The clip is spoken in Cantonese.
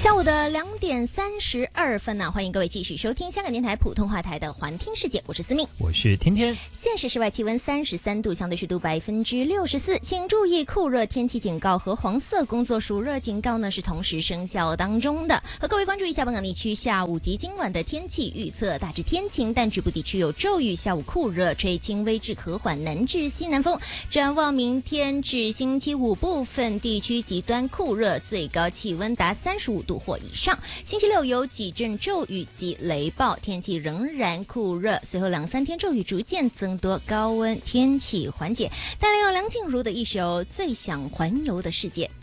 下午的2:32呢，欢迎各位继续收听香港电台普通话台的环听世界，我是思敏， 我是天天。 现时室外气温33度，相对湿度64%，请注意酷热天气警告和黄色工作暑热警告呢是同时生效当中的。和各位关注一下本港地区下午及今晚的天气预测，大致天晴，但局部地区有骤雨，下午酷热，吹轻微至和缓南至西南风。展望明天至星期五，部分地区极端酷热，最高气温达35度或以上。星期六有几阵骤雨及雷暴，天气仍然酷热，随后2-3天骤雨逐渐增多，高温天气缓解。带来有梁静茹的一首《最想环游的世界》。